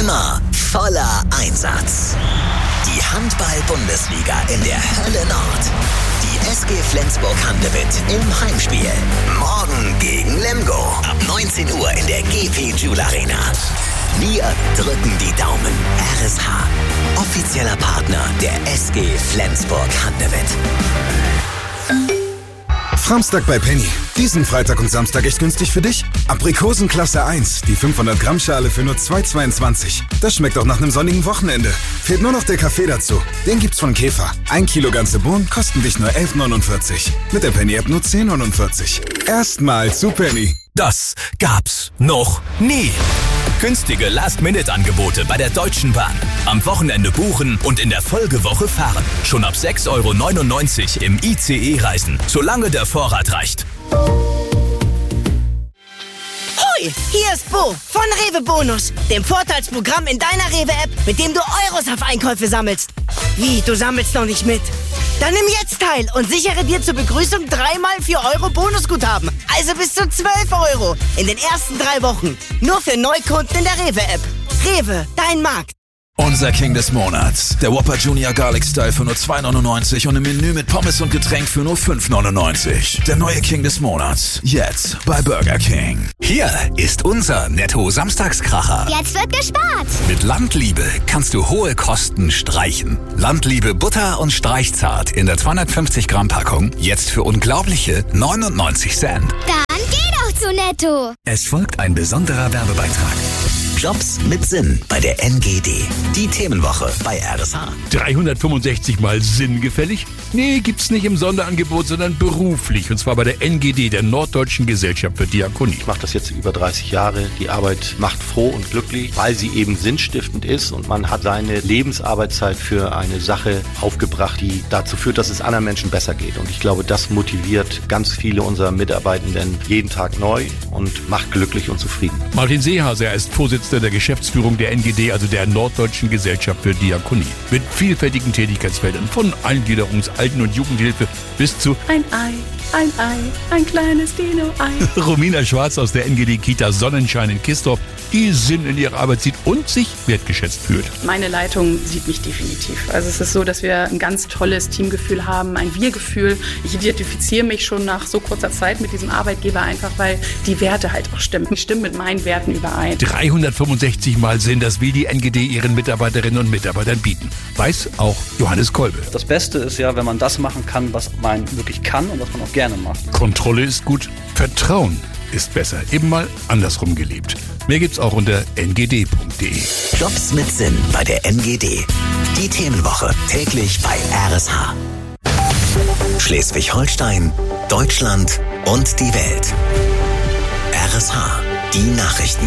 immer voller Einsatz. Die Handball-Bundesliga in der Hölle Nord. Die SG Flensburg-Handewitt im Heimspiel. Morgen gegen Lemgo. Ab 19 Uhr in der GP Joule Arena. Wir drücken die Daumen. RSH. Offizieller Partner der SG Flensburg-Handewitt. Framstag bei Penny. Diesen Freitag und Samstag echt günstig für dich. Aprikosen Klasse 1, die 500 Gramm Schale für nur 2,22. Das schmeckt auch nach einem sonnigen Wochenende. Fehlt nur noch der Kaffee dazu. Den gibt's von Käfer. 1 Kilo ganze Bohnen kosten dich nur 11,49. Mit der Penny-App nur 10,49. Erstmal zu Penny. Das gab's noch nie. Günstige Last-Minute-Angebote bei der Deutschen Bahn. Am Wochenende buchen und in der Folgewoche fahren. Schon ab 6,99 € im ICE reisen, solange der Vorrat reicht. Hoi, hier ist Bo von Rewe Bonus, dem Vorteilsprogramm in deiner Rewe-App, mit dem du Euros auf Einkäufe sammelst. Wie, du sammelst noch nicht mit? Dann nimm jetzt teil und sichere dir zur Begrüßung 3x 4 € Bonusguthaben. Also bis zu 12 € in den ersten 3 Wochen. Nur für Neukunden in der Rewe-App. Rewe, dein Markt. Unser King des Monats. Der Whopper Junior Garlic Style für nur 2,99 € und im Menü mit Pommes und Getränk für nur 5,99 €. Der neue King des Monats. Jetzt bei Burger King. Hier ist unser Netto-Samstagskracher. Jetzt wird gespart. Mit Landliebe kannst du hohe Kosten streichen. Landliebe Butter und Streichzart in der 250 Gramm Packung. Jetzt für unglaubliche 99 Cent. Dann geh doch zu Netto. Es folgt ein besonderer Werbebeitrag. Jobs mit Sinn bei der NGD. Die Themenwoche bei RSH. 365 mal sinngefällig? Nee, gibt's nicht im Sonderangebot, sondern beruflich. Und zwar bei der NGD, der Norddeutschen Gesellschaft für Diakonie. Ich mache das jetzt über 30 Jahre. Die Arbeit macht froh und glücklich, weil sie eben sinnstiftend ist. Und man hat seine Lebensarbeitszeit für eine Sache aufgebracht, die dazu führt, dass es anderen Menschen besser geht. Und ich glaube, das motiviert ganz viele unserer Mitarbeitenden jeden Tag neu und macht glücklich und zufrieden. Martin Seehase, er ist Vorsitzender der Geschäftsführung der NGD, also der Norddeutschen Gesellschaft für Diakonie. Mit vielfältigen Tätigkeitsfeldern, von Eingliederungs-, Alten- und Jugendhilfe bis zu ein kleines Dino-Ei. Romina Schwarz aus der NGD-Kita Sonnenschein in Kistorf, die Sinn in ihrer Arbeit sieht und sich wertgeschätzt fühlt. Meine Leitung sieht mich definitiv. Also es ist so, dass wir ein ganz tolles Teamgefühl haben, ein Wir-Gefühl. Ich identifiziere mich schon nach so kurzer Zeit mit diesem Arbeitgeber einfach, weil die Werte halt auch stimmen. Ich stimme mit meinen Werten überein. 365 Mal Sinn, das will die NGD ihren Mitarbeiterinnen und Mitarbeitern bieten. Weiß auch Johannes Kolbe. Das Beste ist ja, wenn man das machen kann, was man wirklich kann und was man auch gerne macht. Kontrolle ist gut, Vertrauen ist besser. Eben mal andersrum gelebt. Mehr gibt's auch unter ngd.de. Jobs mit Sinn bei der NGD. Die Themenwoche täglich bei RSH. Schleswig-Holstein, Deutschland und die Welt. RSH, die Nachrichten.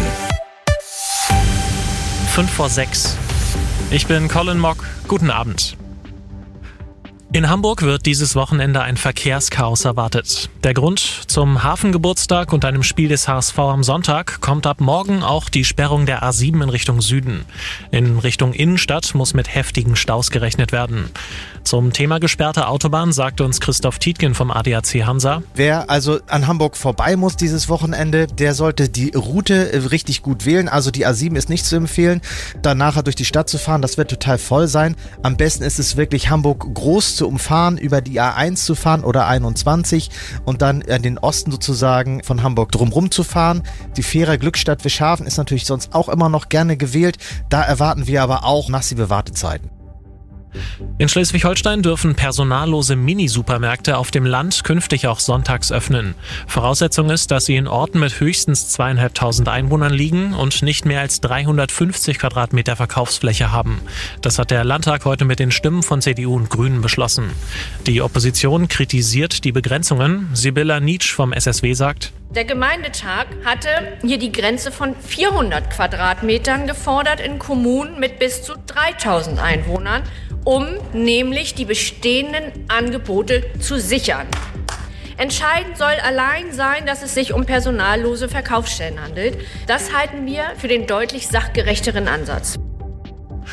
5:06. Ich bin Colin Mock. Guten Abend. In Hamburg wird dieses Wochenende ein Verkehrschaos erwartet. Der Grund: zum Hafengeburtstag und einem Spiel des HSV am Sonntag kommt ab morgen auch die Sperrung der A7 in Richtung Süden. In Richtung Innenstadt muss mit heftigen Staus gerechnet werden. Zum Thema gesperrte Autobahn sagte uns Christoph Tietgen vom ADAC Hansa: Wer also an Hamburg vorbei muss dieses Wochenende, der sollte die Route richtig gut wählen. Also die A7 ist nicht zu empfehlen, dann nachher durch die Stadt zu fahren. Das wird total voll sein. Am besten ist es wirklich, Hamburg groß zu umfahren, über die A1 zu fahren oder 21 und dann in den Osten sozusagen von Hamburg drumherum zu fahren. Die Fähre Glückstadt Wischhafen ist natürlich sonst auch immer noch gerne gewählt. Da erwarten wir aber auch massive Wartezeiten. In Schleswig-Holstein dürfen personallose Mini-Supermärkte auf dem Land künftig auch sonntags öffnen. Voraussetzung ist, dass sie in Orten mit höchstens 2.500 Einwohnern liegen und nicht mehr als 350 Quadratmeter Verkaufsfläche haben. Das hat der Landtag heute mit den Stimmen von CDU und Grünen beschlossen. Die Opposition kritisiert die Begrenzungen. Sibylla Nitsch vom SSW sagt: Der Gemeindetag hatte hier die Grenze von 400 Quadratmetern gefordert in Kommunen mit bis zu 3.000 Einwohnern, um nämlich die bestehenden Angebote zu sichern. Entscheidend soll allein sein, dass es sich um personallose Verkaufsstellen handelt. Das halten wir für den deutlich sachgerechteren Ansatz.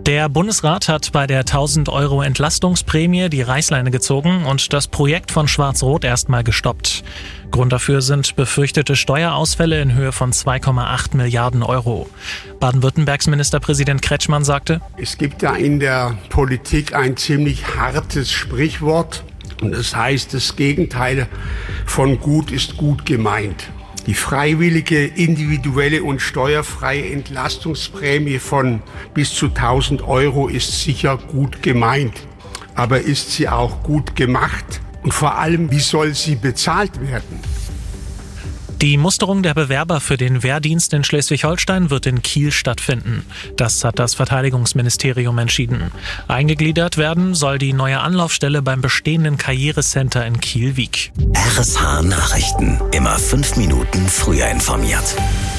Der Bundesrat hat bei der 1.000 € Entlastungsprämie die Reißleine gezogen und das Projekt von Schwarz-Rot erstmal gestoppt. Grund dafür sind befürchtete Steuerausfälle in Höhe von 2,8 Milliarden €. Baden-Württembergs Ministerpräsident Kretschmann sagte: Es gibt da in der Politik ein ziemlich hartes Sprichwort. Und das heißt, das Gegenteil von gut ist gut gemeint. Die freiwillige, individuelle und steuerfreie Entlastungsprämie von bis zu 1.000 € ist sicher gut gemeint. Aber ist sie auch gut gemacht? Und vor allem, wie soll sie bezahlt werden? Die Musterung der Bewerber für den Wehrdienst in Schleswig-Holstein wird in Kiel stattfinden. Das hat das Verteidigungsministerium entschieden. Eingegliedert werden soll die neue Anlaufstelle beim bestehenden Karrierecenter in Kiel-Wiek. RSH Nachrichten. Immer 5 Minuten früher informiert.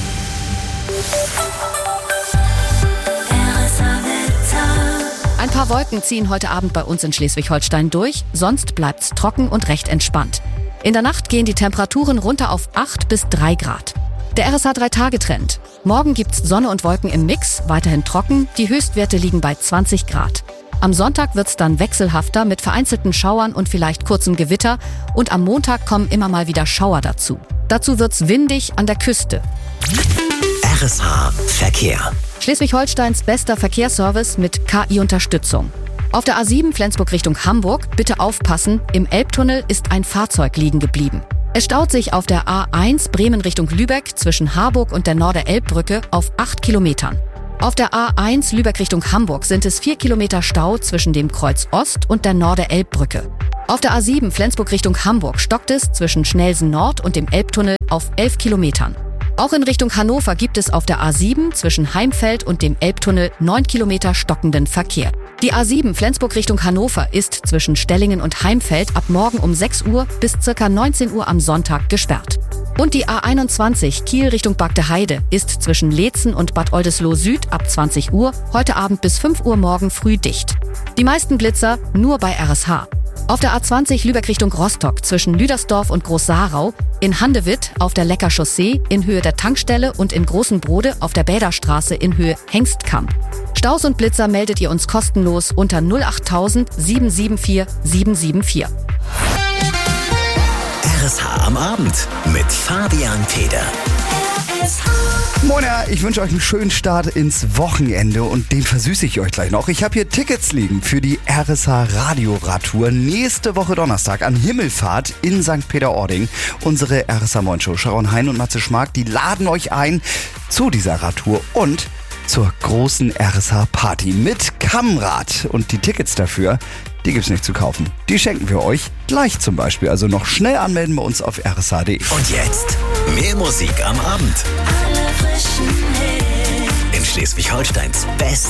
Ein paar Wolken ziehen heute Abend bei uns in Schleswig-Holstein durch, sonst bleibt's trocken und recht entspannt. In der Nacht gehen die Temperaturen runter auf 8 bis 3 Grad. Der RSH 3-Tage-Trend. Morgen gibt's Sonne und Wolken im Mix, weiterhin trocken, die Höchstwerte liegen bei 20 Grad. Am Sonntag wird's dann wechselhafter mit vereinzelten Schauern und vielleicht kurzem Gewitter und am Montag kommen immer mal wieder Schauer dazu. Dazu wird's windig an der Küste. RSH Verkehr. Schleswig-Holsteins bester Verkehrsservice mit KI-Unterstützung. Auf der A7 Flensburg Richtung Hamburg, bitte aufpassen, im Elbtunnel ist ein Fahrzeug liegen geblieben. Es staut sich auf der A1 Bremen Richtung Lübeck zwischen Harburg und der Norder-Elb-Brücke auf 8 Kilometern. Auf der A1 Lübeck Richtung Hamburg sind es 4 Kilometer Stau zwischen dem Kreuz Ost und der Norder-Elb-Brücke. Auf der A7 Flensburg Richtung Hamburg stockt es zwischen Schnelsen Nord und dem Elbtunnel auf 11 Kilometern. Auch in Richtung Hannover gibt es auf der A7 zwischen Heimfeld und dem Elbtunnel 9 Kilometer stockenden Verkehr. Die A7 Flensburg Richtung Hannover ist zwischen Stellingen und Heimfeld ab morgen um 6 Uhr bis ca. 19 Uhr am Sonntag gesperrt. Und die A21 Kiel Richtung Bagdeheide ist zwischen Leetzen und Bad Oldesloe Süd ab 20 Uhr heute Abend bis 5 Uhr morgen früh dicht. Die meisten Blitzer nur bei RSH. Auf der A20 Lübeck Richtung Rostock zwischen Lüdersdorf und Groß-Saarau, in Handewitt auf der Lecker Chaussee in Höhe der Tankstelle und in Großen Brode auf der Bäderstraße in Höhe Hengstkamp. Staus und Blitzer meldet ihr uns kostenlos unter 08000 774 774. RSH am Abend mit Fabian Feder. Moin, ich wünsche euch einen schönen Start ins Wochenende und den versüße ich euch gleich noch. Ich habe hier Tickets liegen für die RSH Radioradtour nächste Woche Donnerstag an Himmelfahrt in St. Peter-Ording. Unsere RSH Morning Show, Sharon Hein und Matze Schmark, die laden euch ein zu dieser Radtour und zur großen RSH Party mit Kammrad. Und die Tickets dafür, die gibt's nicht zu kaufen. Die schenken wir euch gleich zum Beispiel. Also noch schnell anmelden bei uns auf rsh.de. Und jetzt mehr Musik am Abend. In Schleswig-Holsteins Best